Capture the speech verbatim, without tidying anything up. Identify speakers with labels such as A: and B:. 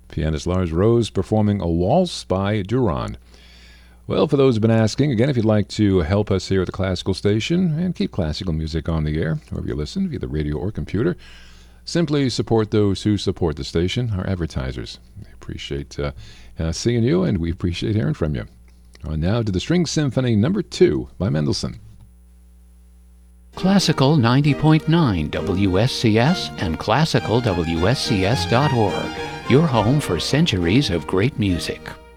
A: Pianist Lars Rose performing A Waltz by Durand. Well, for those who've been asking, again, if you'd like to help us here at the Classical Station and keep classical music on the air, wherever you listen, via the radio or computer, simply support those who support the station, our advertisers. We appreciate uh, uh, seeing you, and we appreciate hearing from you. On now to the String Symphony Number two by Mendelssohn.
B: Classical ninety point nine W S C S and classical W S C S dot org, your home for centuries of great music.